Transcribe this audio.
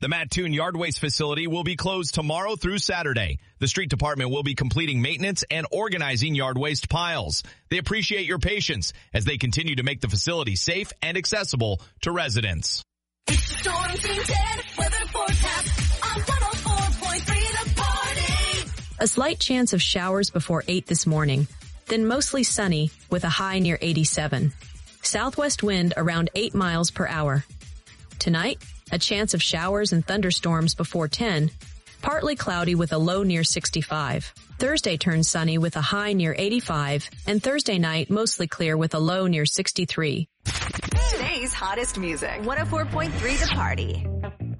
The Mattoon Yard Waste Facility will be closed tomorrow through Saturday. The street department will be completing maintenance and organizing yard waste piles. They appreciate your patience as they continue to make the facility safe and accessible to residents. It's the Storm Team 10 weather forecast on 104.3 The Party. A slight chance of showers before 8 this morning, then mostly sunny with a high near 87. Southwest wind around 8 miles per hour. Tonight, a chance of showers and thunderstorms before 10, partly cloudy with a low near 65. Thursday turns sunny with a high near 85, and Thursday night mostly clear with a low near 63. Today's hottest music, 104.3 The Party.